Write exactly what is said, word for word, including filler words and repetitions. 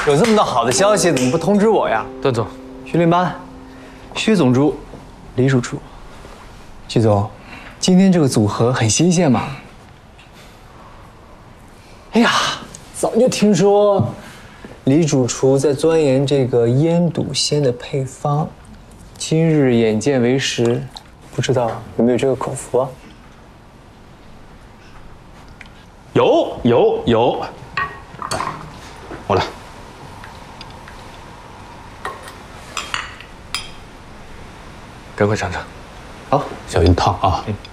有这么多好的消息，怎么不通知我呀？ 段总， 训练班，薛总猪，李主厨。徐总，今天这个组合很新鲜嘛？哎呀，早就听说李主厨在钻研这个腌笃鲜的配方，今日眼见为实，不知道有没有这个口福啊？ 有有有，来，我来。赶快尝尝。好，小心烫啊！嗯